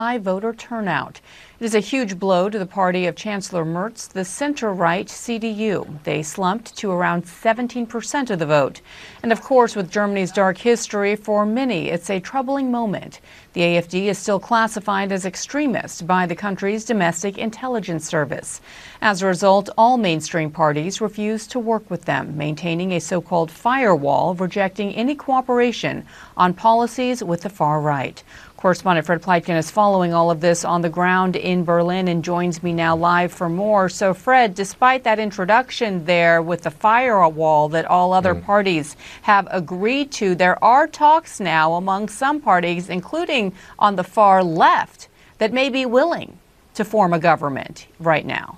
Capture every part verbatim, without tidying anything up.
high voter turnout. It is a huge blow to the party of Chancellor Merz, the center-right C D U. They slumped to around seventeen percent of the vote. And of course, with Germany's dark history, for many, it's a troubling moment. The A F D is still classified as extremist by the country's domestic intelligence service. As a result, all mainstream parties refuse to work with them, maintaining a so-called firewall, rejecting any cooperation on policies with the far right. Correspondent Fred Pleitgen is following all of this on the ground in Berlin and joins me now live for more. So, Fred, despite that introduction there with the firewall that all other mm. parties have agreed to, there are talks now among some parties, including on the far left, that may be willing to form a government right now.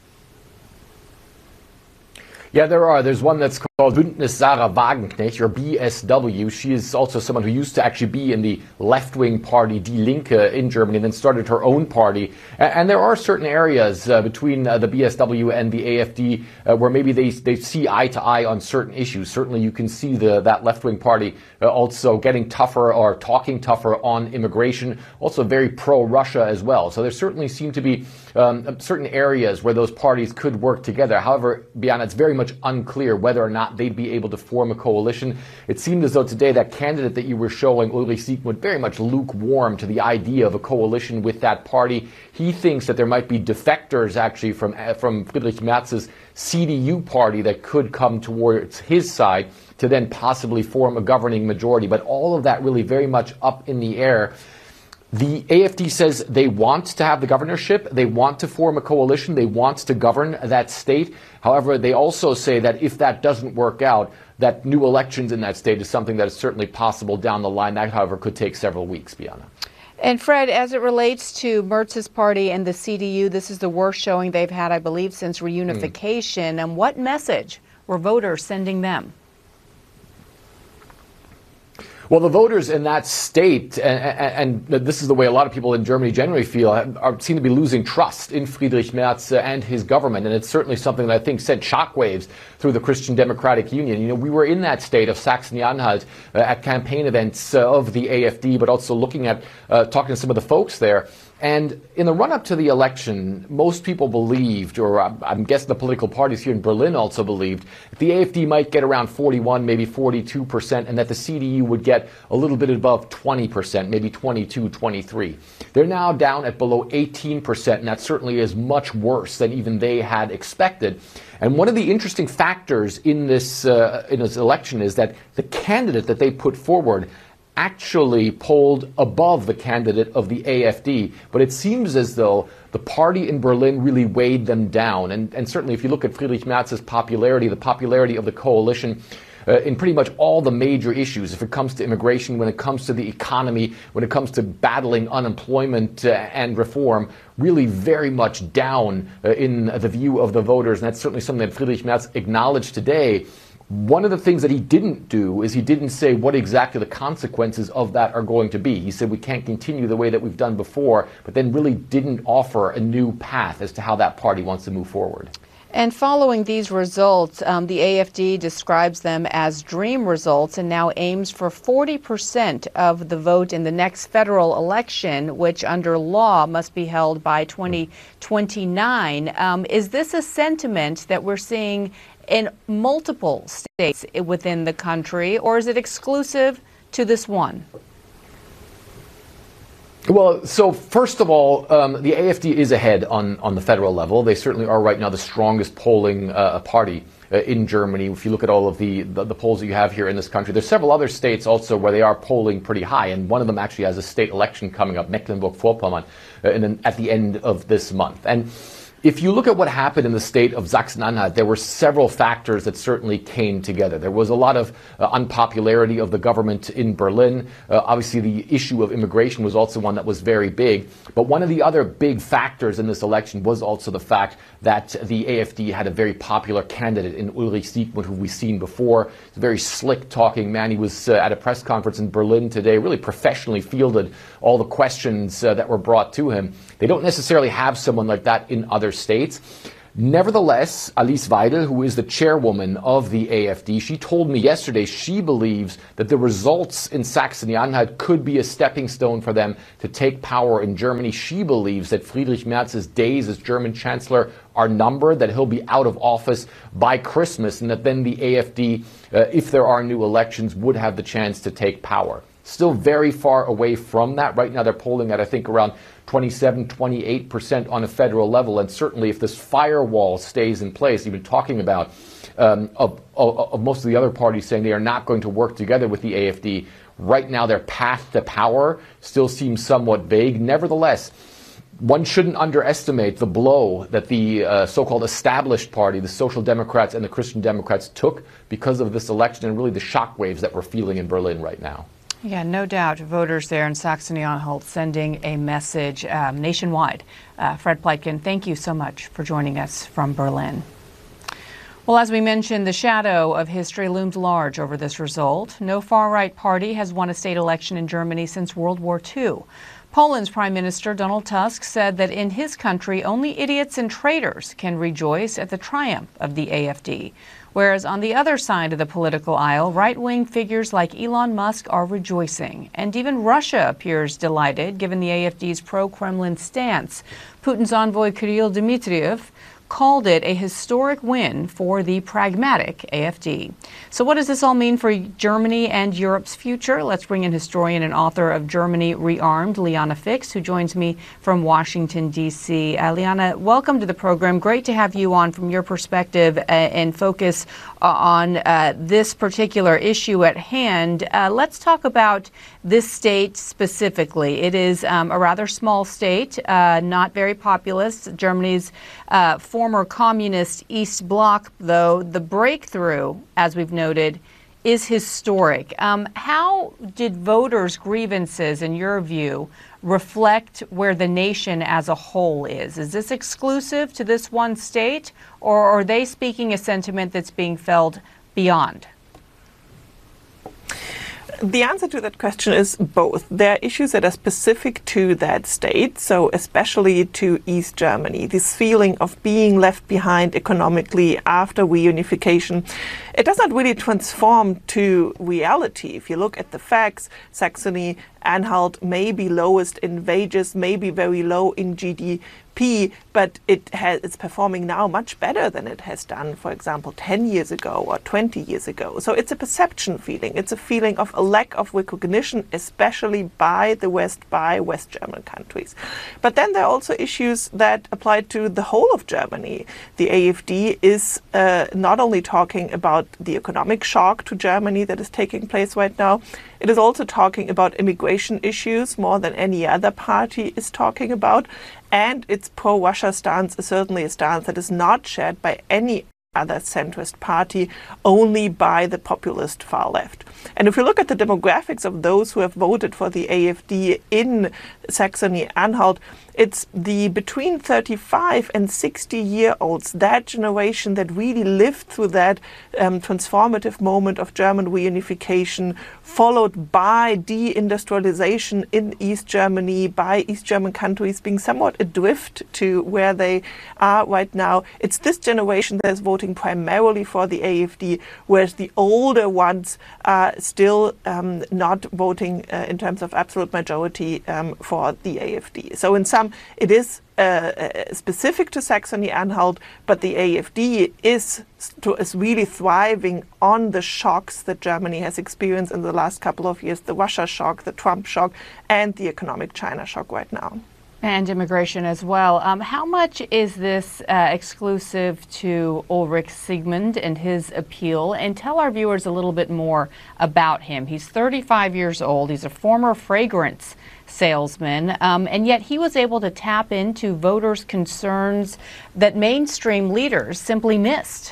Yeah, there are. There's one that's called Bündnis Sarah Wagenknecht, or B S W. She is also someone who used to actually be in the left-wing party Die Linke in Germany and then started her own party. And there are certain areas uh, between uh, the B S W and the A F D uh, where maybe they they see eye to eye on certain issues. Certainly you can see the that left-wing party uh, also getting tougher or talking tougher on immigration, also very pro-Russia as well. So there certainly seem to be um, certain areas where those parties could work together. However, Bianna, it's very much unclear whether or not they'd be able to form a coalition. It seemed as though today that candidate that you were showing, Ulrich Siegmund, very much lukewarm to the idea of a coalition with that party. He thinks that there might be defectors actually from from Friedrich Merz's C D U party that could come towards his side to then possibly form a governing majority. But all of that really very much up in the air. The A F D says they want to have the governorship, they want to form a coalition, they want to govern that state. However, they also say that if that doesn't work out, that new elections in that state is something that is certainly possible down the line. That, however, could take several weeks, Bianna. And Fred, as it relates to Merz's party and the C D U, this is the worst showing they've had, I believe, since reunification. Mm. And what message were voters sending them? Well, the voters in that state, and, and this is the way a lot of people in Germany generally feel, are, seem to be losing trust in Friedrich Merz and his government. And it's certainly something that I think sent shockwaves through the Christian Democratic Union. You know, we were in that state of Saxony-Anhalt uh, at campaign events uh, of the A F D, but also looking at, uh, talking to some of the folks there. And in the run-up to the election, most people believed, or I'm guessing the political parties here in Berlin also believed, that the A F D might get around forty-one, maybe forty-two percent, and that the C D U would get a little bit above twenty percent, maybe twenty-two, twenty-three. They're now down at below eighteen percent, and that certainly is much worse than even they had expected. And one of the interesting factors in this, uh, in this election is that the candidate that they put forward actually polled above the candidate of the A F D. But it seems as though the party in Berlin really weighed them down. And, and certainly if you look at Friedrich Merz's popularity, the popularity of the coalition, uh, in pretty much all the major issues, if it comes to immigration, when it comes to the economy, when it comes to battling unemployment uh, and reform, really very much down uh, in the view of the voters. And that's certainly something that Friedrich Merz acknowledged today. One of the things that he didn't do is he didn't say what exactly the consequences of that are going to be. He said we can't continue the way that we've done before, but then really didn't offer a new path as to how that party wants to move forward. And following these results, um, the A F D describes them as dream results and now aims for forty percent of the vote in the next federal election, which under law must be held by twenty twenty-nine. Um, is this a sentiment that we're seeing in multiple states within the country, or is it exclusive to this one? Well, so first of all, um, the A F D is ahead on, on the federal level. They certainly are right now the strongest polling uh, party uh, in Germany. If you look at all of the, the, the polls that you have here in this country, there's several other states also where they are polling pretty high, and one of them actually has a state election coming up, Mecklenburg-Vorpommern, uh, in an, at the end of this month. And if you look at what happened in the state of Sachsen-Anhalt, there were several factors that certainly came together. There was a lot of uh, unpopularity of the government in Berlin. Uh, obviously, the issue of immigration was also one that was very big. But one of the other big factors in this election was also the fact that the A F D had a very popular candidate in Ulrich Siegmund, who we've seen before. He's a very slick-talking man. He was uh, at a press conference in Berlin today, really professionally fielded all the questions uh, that were brought to him. They don't necessarily have someone like that in other states. Nevertheless, Alice Weidel, who is the chairwoman of the A F D, she told me yesterday she believes that the results in Saxony-Anhalt could be a stepping stone for them to take power in Germany. She believes that Friedrich Merz's days as German Chancellor are numbered, that he'll be out of office by Christmas, and that then the A F D, uh, if there are new elections, would have the chance to take power. Still very far away from that. Right now they're polling at, I think, around twenty-seven, twenty-eight percent on a federal level. And certainly if this firewall stays in place, even talking about um, of, of, of most of the other parties saying they are not going to work together with the A F D, right now their path to power still seems somewhat vague. Nevertheless, one shouldn't underestimate the blow that the uh, so-called established party, the Social Democrats and the Christian Democrats, took because of this election, and really the shockwaves that we're feeling in Berlin right now. Yeah, no doubt. Voters there in Saxony-Anhalt sending a message um, nationwide. Uh, Fred Pleitgen, thank you so much for joining us from Berlin. Well, as we mentioned, the shadow of history looms large over this result. No far-right party has won a state election in Germany since World War Two. Poland's Prime Minister Donald Tusk said that in his country, only idiots and traitors can rejoice at the triumph of the A F D. Whereas on the other side of the political aisle, right-wing figures like Elon Musk are rejoicing. And even Russia appears delighted, given the A F D's pro-Kremlin stance. Putin's envoy Kirill Dmitriev called it a historic win for the pragmatic A F D. So what does this all mean for Germany and Europe's future? Let's bring in historian and author of Germany Rearmed, Liana Fix, who joins me from Washington, D C Uh, Liana, welcome to the program. Great to have you on from your perspective uh, and focus uh, on uh, this particular issue at hand. Uh, let's talk about this state specifically. It is um, a rather small state, uh, not very populous. Germany's uh, former communist East Bloc, though, the breakthrough, as we've noted, is historic. Um, how did voters' grievances, in your view, reflect where the nation as a whole is? Is this exclusive to this one state, or are they speaking a sentiment that's being felt beyond? The answer to that question is both. There are issues that are specific to that state, so especially to East Germany. This feeling of being left behind economically after reunification, it does not really transform to reality. If you look at the facts, Saxony-Anhalt may be lowest in wages, may be very low in G D P, but it has, it's performing now much better than it has done, for example, ten years ago or twenty years ago. So it's a perception feeling. It's a feeling of a lack of recognition, especially by the West, by West German countries. But then there are also issues that apply to the whole of Germany. The A F D is uh, not only talking about the economic shock to Germany that is taking place right now, it is also talking about immigration issues more than any other party is talking about. And its pro-Russia stance is certainly a stance that is not shared by any other centrist party, only by the populist far left. And if you look at the demographics of those who have voted for the A F D in Saxony-Anhalt, it's the between thirty-five and sixty year olds, that generation that really lived through that um, transformative moment of German reunification, followed by deindustrialization in East Germany, by East German countries being somewhat adrift to where they are right now. It's this generation that is voting primarily for the A F D, whereas the older ones are still um, not voting uh, in terms of absolute majority um, for the A F D. So in some, it is uh, specific to Saxony-Anhalt, but the A F D is, to, is really thriving on the shocks that Germany has experienced in the last couple of years, the Russia shock, the Trump shock, and the economic China shock right now. And immigration as well. Um, how much is this uh, exclusive to Ulrich Siegmund and his appeal? And tell our viewers a little bit more about him. He's thirty-five years old. He's a former fragrance salesman, um, and yet he was able to tap into voters' concerns that mainstream leaders simply missed.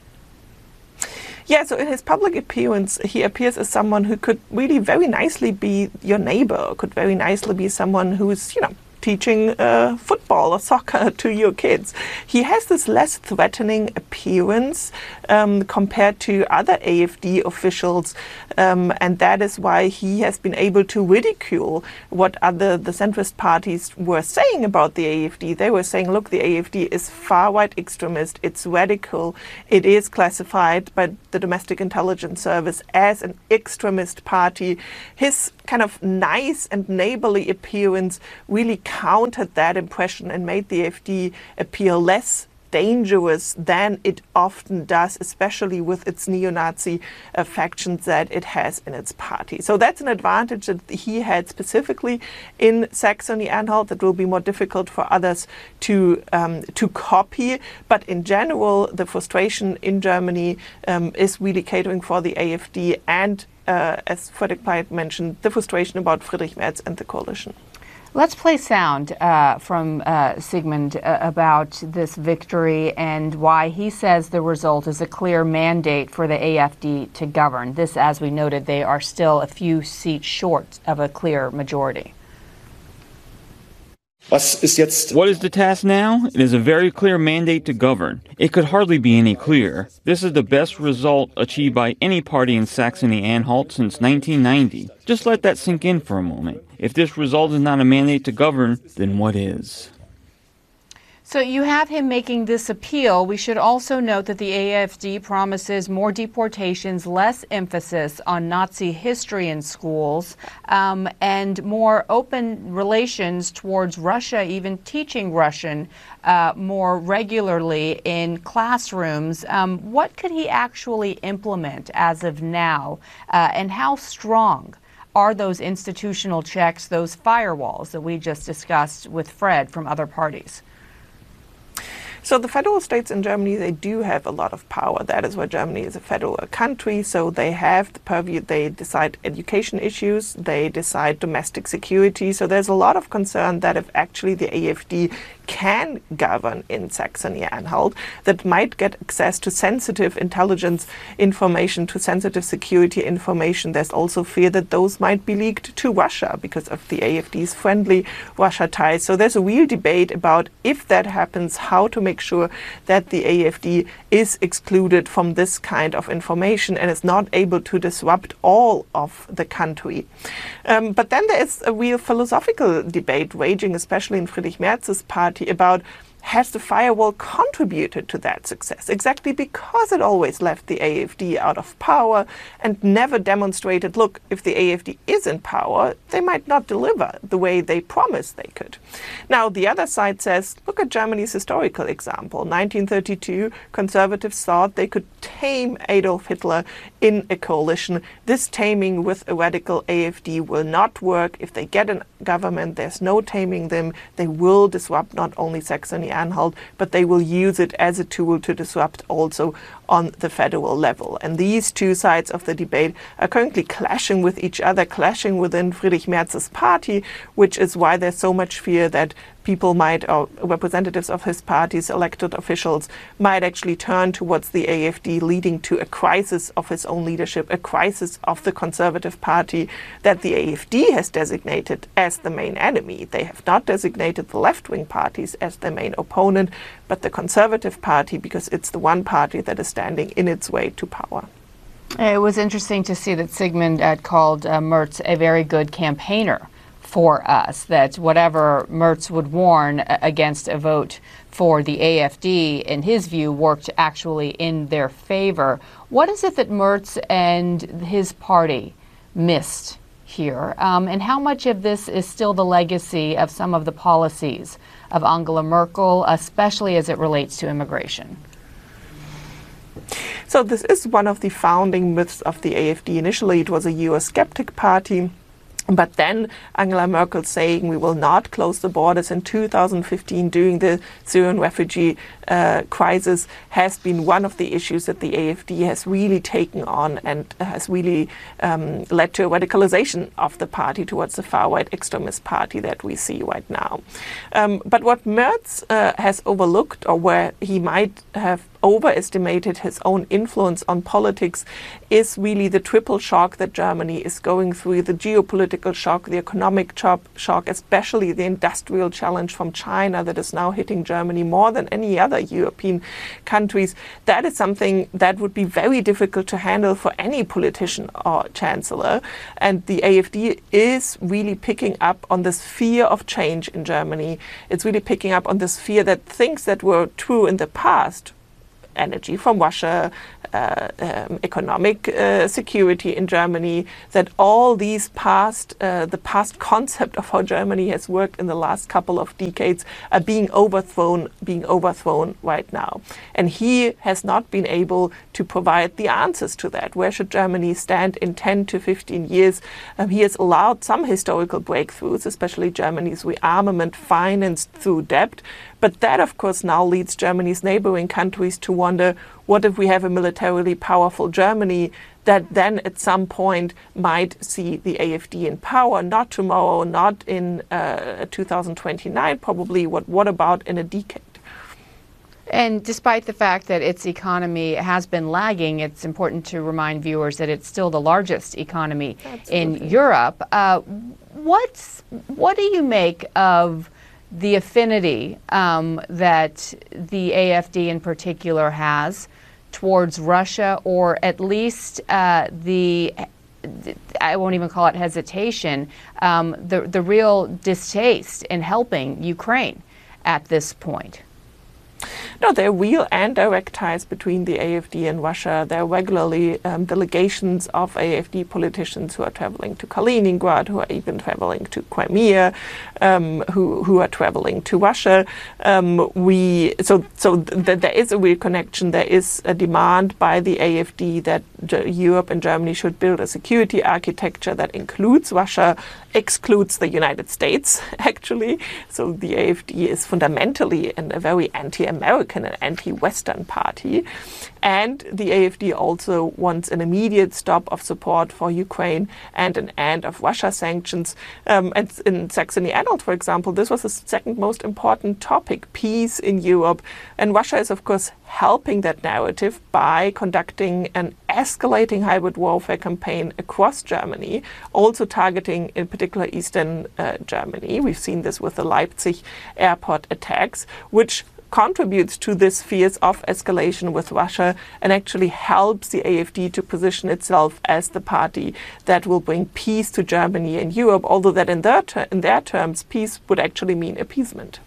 Yeah, so in his public appearance, he appears as someone who could really very nicely be your neighbor, could very nicely be someone who's, you know, teaching uh, foot football or soccer to your kids. He has this less threatening appearance um, compared to other A F D officials, um, and that is why he has been able to ridicule what other the centrist parties were saying about the A F D. They were saying, look, the A F D is far-right extremist, it's radical, it is classified by the Domestic Intelligence Service as an extremist party. His kind of nice and neighborly appearance really countered that impression and made the A F D appear less dangerous than it often does, especially with its neo-Nazi uh, factions that it has in its party. So that's an advantage that he had specifically in Saxony-Anhalt that will be more difficult for others to um, to copy. But in general, the frustration in Germany um, is really catering for the A F D and, uh, as Fredrik Pleit mentioned, the frustration about Friedrich Merz and the coalition. Let's play sound uh, from uh, Sigmund uh, about this victory and why he says the result is a clear mandate for the A F D to govern. This, as we noted, they are still a few seats short of a clear majority. What is the task now? It is a very clear mandate to govern. It could hardly be any clearer. This is the best result achieved by any party in Saxony-Anhalt since nineteen ninety. Just let that sink in for a moment. If this result is not a mandate to govern, then what is? So you have him making this appeal. We should also note that the A F D promises more deportations, less emphasis on Nazi history in schools, um, and more open relations towards Russia, even teaching Russian uh, more regularly in classrooms. Um, what could he actually implement as of now, uh, and how strong are those institutional checks, those firewalls that we just discussed with Fred from other parties? So the federal states in Germany, they do have a lot of power. That is why Germany is a federal country. So they have the purview. They decide education issues. They decide domestic security. So there's a lot of concern that if actually the A F D can govern in Saxony-Anhalt, that might get access to sensitive intelligence information, to sensitive security information. There's also fear that those might be leaked to Russia because of the A F D's friendly Russia ties. So there's a real debate about if that happens, how to make sure that the A F D is excluded from this kind of information and is not able to disrupt all of the country. Um, but then there is a real philosophical debate raging, especially in Friedrich Merz's party, about has the firewall contributed to that success? Exactly because it always left the A F D out of power and never demonstrated, look, if the A F D is in power, they might not deliver the way they promised they could. Now, the other side says, look at Germany's historical example. nineteen thirty-two, conservatives thought they could tame Adolf Hitler in a coalition. This taming with a radical A F D will not work. If they get a government, there's no taming them. They will disrupt not only Saxony-Anhalt, but they will use it as a tool to disrupt also on the federal level. And these two sides of the debate are currently clashing with each other, clashing within Friedrich Merz's party, which is why there's so much fear that people might, or representatives of his party's elected officials, might actually turn towards the A F D, leading to a crisis of his own leadership, a crisis of the Conservative Party that the A F D has designated as the main enemy. They have not designated the left-wing parties as their main opponent, but the Conservative Party, because it's the one party that is standing in its way to power. It was interesting to see that Sigmund had called uh, Merz a very good campaigner for us, that whatever Merz would warn against a vote for the A F D, in his view, worked actually in their favor. What is it that Merz and his party missed here? Um, and how much of this is still the legacy of some of the policies of Angela Merkel, especially as it relates to immigration? So this is one of the founding myths of the A F D. Initially, it was a Eurosceptic party. But then Angela Merkel saying we will not close the borders in two thousand fifteen during the Syrian refugee uh, crisis has been one of the issues that the A F D has really taken on and has really um, led to a radicalization of the party towards the far-right extremist party that we see right now. Um, but what Merz uh, has overlooked, or where he might have overestimated his own influence on politics is really the triple shock that Germany is going through, the geopolitical shock, the economic shock, especially the industrial challenge from China that is now hitting Germany more than any other European countries. That is something that would be very difficult to handle for any politician or chancellor. And the A F D is really picking up on this fear of change in Germany. It's really picking up on this fear that things that were true in the past, energy from Russia, uh, um, economic uh, security in Germany, that all these past, uh, the past concept of how Germany has worked in the last couple of decades are being overthrown, being overthrown right now. And he has not been able to provide the answers to that. Where should Germany stand in ten to fifteen years? Um, he has allowed some historical breakthroughs, especially Germany's rearmament financed through debt. But that, of course, now leads Germany's neighboring countries to wonder, what if we have a militarily powerful Germany that then at some point might see the A F D in power? Not tomorrow, not in uh, two thousand twenty-nine, probably. What, what about in a decade? And despite the fact that its economy has been lagging, it's important to remind viewers that it's still the largest economy Absolutely. in Europe. Uh, what's, what do you make of the affinity um, that the A F D in particular has towards Russia, or at least uh, the, I won't even call it hesitation, um, the, the real distaste in helping Ukraine at this point? No, there are real and direct ties between the A F D and Russia. There are regularly um, delegations of A F D politicians who are traveling to Kaliningrad, who are even traveling to Crimea, um, who who are traveling to Russia. Um, we so so th- there is a real connection. There is a demand by the A F D that G- Europe and Germany should build a security architecture that includes Russia, excludes the United States, actually. So the A F D is fundamentally and a very anti-American and anti-Western party. And the A F D also wants an immediate stop of support for Ukraine and an end of Russia sanctions. Um, and in Saxony-Anhalt, for example, this was the second most important topic, peace in Europe. And Russia is, of course, helping that narrative by conducting an escalating hybrid warfare campaign across Germany, also targeting in particular Eastern uh, Germany. We've seen this with the Leipzig airport attacks, which contributes to this fears of escalation with Russia and actually helps the A F D to position itself as the party that will bring peace to Germany and Europe, although that in their, ter- in their terms, peace would actually mean appeasement.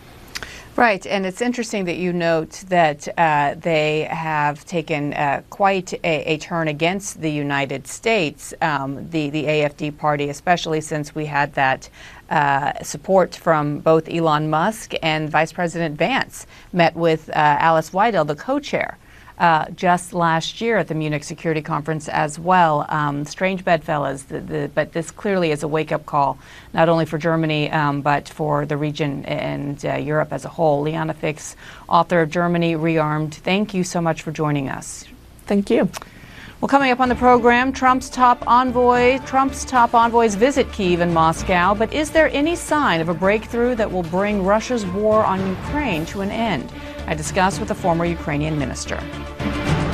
Right, and it's interesting that you note that uh, they have taken uh, quite a, a turn against the United States, um, the, the A F D party, especially since we had that uh, support from both Elon Musk and Vice President Vance met with uh, Alice Weidel, the co-chair, Uh, just last year at the Munich Security Conference as well. Um, strange bedfellows, the, the, but this clearly is a wake-up call, not only for Germany, um, but for the region and uh, Europe as a whole. Liane Fix, author of Germany Rearmed, thank you so much for joining us. Thank you. Well, coming up on the program, Trump's top envoy, Trump's top envoys visit Kyiv and Moscow, but is there any sign of a breakthrough that will bring Russia's war on Ukraine to an end? I discuss with a former Ukrainian minister.